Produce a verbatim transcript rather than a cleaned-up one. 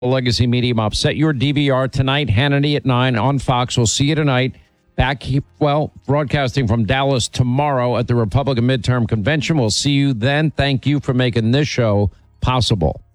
Legacy Media Mob. Set your D V R tonight, Hannity at nine on Fox. We'll see you tonight. Back, well, broadcasting from Dallas tomorrow at the Republican Midterm Convention. We'll see you then. Thank you for making this show possible.